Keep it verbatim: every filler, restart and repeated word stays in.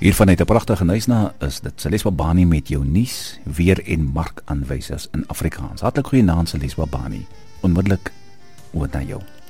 Hier vanuit 'n pragtige Nysna is dit Celeste Babani met jou nuus, weer en markaanwysers in Afrikaans. Hartlik goeienaand Celeste Babani. Onmiddellik oor na jou.